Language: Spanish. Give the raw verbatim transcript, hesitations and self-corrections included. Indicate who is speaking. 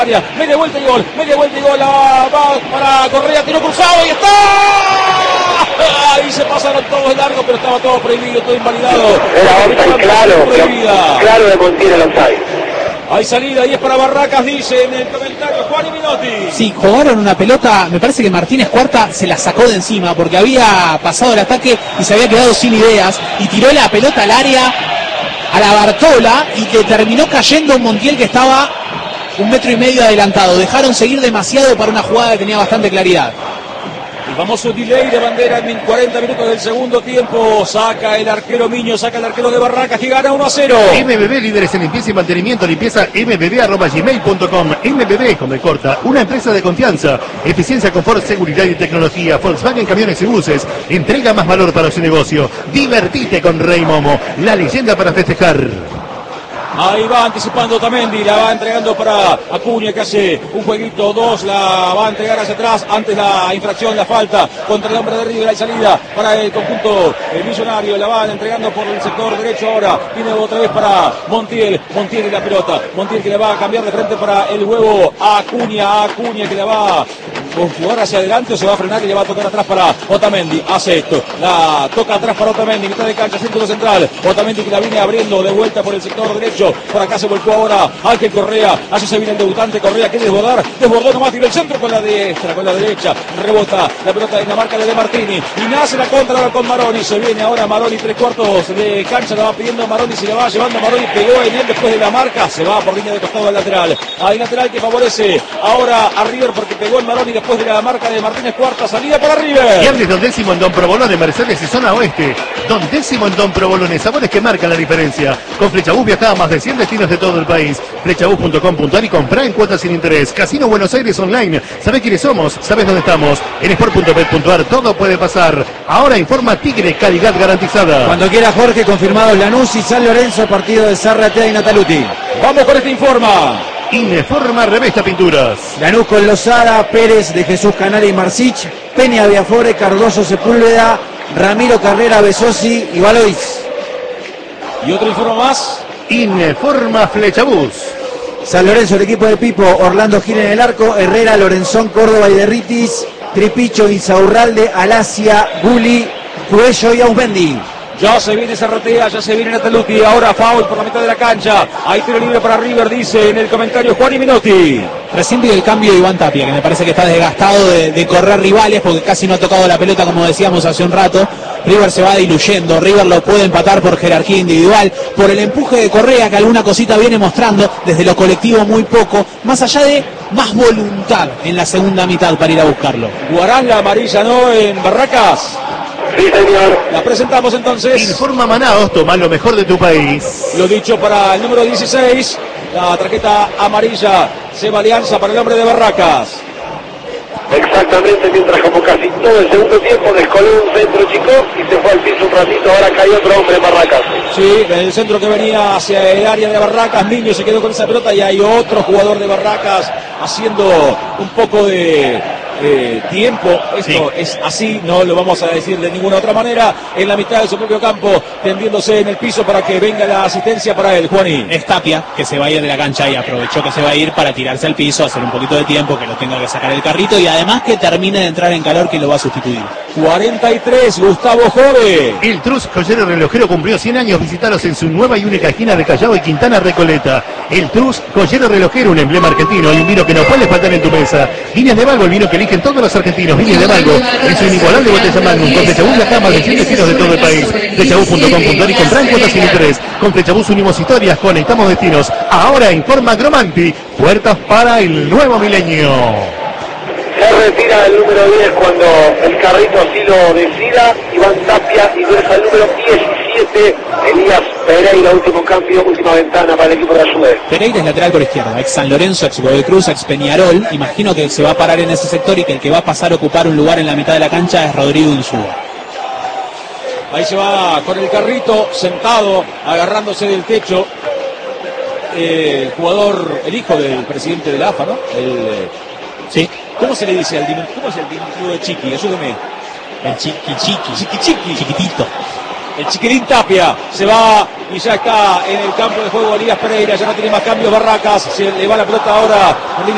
Speaker 1: Media vuelta y gol, media vuelta y gol, va, va para Correa, tiro cruzado y está. Ahí se pasaron todos largo, pero estaba todo prohibido, todo invalidado.
Speaker 2: Era offside claro, claro de Montiel el offside.
Speaker 1: Hay salida y es para Barracas, dice en el comentario Juan y Minotti.
Speaker 3: Sí, jugaron una pelota, me parece que Martínez Cuarta se la sacó de encima porque había pasado el ataque y se había quedado sin ideas y tiró la pelota al área, a la Bartola, y que terminó cayendo un Montiel que estaba un metro y medio adelantado. Dejaron seguir demasiado para una jugada que tenía bastante claridad.
Speaker 1: El famoso delay de bandera en cuarenta minutos del segundo tiempo. Saca el arquero Miño, saca el arquero de Barracas que gana uno a cero.
Speaker 4: M B B, líderes en limpieza y mantenimiento, limpieza m b b arroba gmail punto com. M B B, con B corta, una empresa de confianza, eficiencia, confort, seguridad y tecnología. Volkswagen Camiones y Buses, entrega más valor para su negocio. Divertite con Rey Momo, la leyenda para festejar.
Speaker 1: Ahí va anticipando Otamendi, la va entregando para Acuña que hace un jueguito, dos, la va a entregar hacia atrás, antes la infracción, la falta contra el hombre de River, hay salida para el conjunto el millonario, la van entregando por el sector derecho ahora, viene otra vez para Montiel, Montiel y la pelota, Montiel que le va a cambiar de frente para el huevo a Acuña, a Acuña que la va a jugar hacia adelante o se va a frenar y le va a tocar atrás para Otamendi, hace esto, la toca atrás para Otamendi, mitad de cancha, centro central, Otamendi que la viene abriendo de vuelta por el sector derecho. Por acá se volcó ahora Ángel Correa. Así se viene el debutante Correa. Quiere desbordar. Desbordó nomás. Tiró el centro con la diestra, con la derecha. Rebota la pelota en la marca de De Martini. Y nace la contra ahora con Maroni. Se viene ahora Maroni. Tres cuartos de cancha. La va pidiendo Maroni. Se la va llevando Maroni. Pegó en él después de la marca. Se va por línea de costado al lateral. Hay lateral que favorece ahora a River porque pegó en Maroni después de la marca de Martínez Cuarta. Salida para River.
Speaker 4: Viernes Don Décimo en Don Provolone, Mercedes y zona oeste. Don Décimo en Don Provolone. Sabores que marcan la diferencia. Con Flechabús viajaba más de cien destinos de todo el país. Flechabús punto com punto a r y comprá en cuotas sin interés. Casino Buenos Aires Online. ¿Sabés quiénes somos? ¿Sabés dónde estamos? En sport punto bet punto a r todo puede pasar. Ahora informa Tigre, calidad garantizada.
Speaker 5: Cuando quiera Jorge, confirmado Lanús y San Lorenzo, partido de Zarratea y Nataluti.
Speaker 1: Vamos con este informa.
Speaker 4: Ineforma Revesta Pinturas.
Speaker 5: Lanús con Lozada, Pérez de Jesús Canal y Marcich, Peña Viafore, Cardoso Sepúlveda, Ramiro Carrera, Besosi y Valois.
Speaker 1: Y otro informe más.
Speaker 4: Ineforma Flechabús.
Speaker 5: San Lorenzo, el equipo de Pipo, Orlando Gil en el arco, Herrera, Lorenzón, Córdoba y Derritis, Tripicho, Insaurralde, Alasia, Guli, Cuello y Ausbendi.
Speaker 1: Ya se viene Zarratea, ya se viene Nataluti, ahora foul por la mitad de la cancha. Hay tiro libre para River, dice en el comentario Juan y Minotti.
Speaker 3: Recién pidió el cambio de Iván Tapia, que me parece que está desgastado de, de correr rivales porque casi no ha tocado la pelota como decíamos hace un rato. River se va diluyendo, River lo puede empatar por jerarquía individual, por el empuje de Correa que alguna cosita viene mostrando, desde lo colectivo muy poco, más allá de más voluntad en la segunda mitad para ir a buscarlo.
Speaker 1: Guarán la amarilla, ¿no? En Barracas.
Speaker 2: Sí, señor.
Speaker 1: La presentamos entonces.
Speaker 4: Informa Manaos, toma lo mejor de tu país.
Speaker 1: Lo dicho para el número dieciséis, la tarjeta amarilla, Seba Alianza para el hombre de Barracas.
Speaker 2: Exactamente, mientras como casi todo el segundo tiempo descoló un centro chico y se fue al piso un ratito, ahora cayó otro hombre en Barracas.
Speaker 1: Sí, el centro que venía hacia el área de Barracas, Niño se quedó con esa pelota y hay otro jugador de Barracas haciendo un poco de eh, tiempo. Esto sí. Es así, no lo vamos a decir de ninguna otra manera. En la mitad de su propio campo, tendiéndose en el piso para que venga la asistencia para él, Juaní.
Speaker 3: Es Tapia, que se va a ir de la cancha y aprovechó que se va a ir para tirarse al piso, hacer un poquito de tiempo, que lo tenga que sacar el carrito y además que termine de entrar en calor, que lo va a sustituir.
Speaker 1: cuarenta y tres, Gustavo Jove.
Speaker 4: El Trus Joyero Relojero cumplió cien años. Visitaros en su nueva y única esquina de Callao y Quintana Recoleta. El Trus Joyero Relojero, un emblema argentino y un vino que no puede faltar en tu mesa. Viñas de Valgo, el vino que eligen todos los argentinos. Viñas de Valgo, en su inigualable botella Magnum, con Flechabús viaja más de cien destinos de todo el país. Flechabús punto com punto a r y comprá en cuotas sin interés. Con Flechabús unimos historias, conectamos destinos. Ahora informa Gromanti, puertas para el nuevo milenio.
Speaker 2: Se retira el número diez cuando el carrito así lo decida. Iván Tapia ingresa el número diecisiete. Elías Pereira, último cambio, última ventana para el equipo de Ayude.
Speaker 3: Pereira es lateral por izquierda, ex San Lorenzo, ex Godoy Cruz, ex Peñarol. Imagino que se va a parar en ese sector y que el que va a pasar a ocupar un lugar en la mitad de la cancha es Rodrigo Insúa.
Speaker 1: Ahí se va con el carrito, sentado, agarrándose del techo. Eh, el jugador, el hijo del presidente de la A F A, ¿no? El, eh,
Speaker 3: sí.
Speaker 1: ¿Cómo se le dice al diminutivo? ¿Cómo es el diminutivo de Chiqui? Ayúdeme.
Speaker 3: El chiqui chiqui.
Speaker 1: Chiqui chiqui.
Speaker 3: Chiquitito.
Speaker 1: El Chiquirín Tapia se va y ya está en el campo de juego Elías Pereira. Ya no tiene más cambios Barracas. Se le va la pelota ahora en línea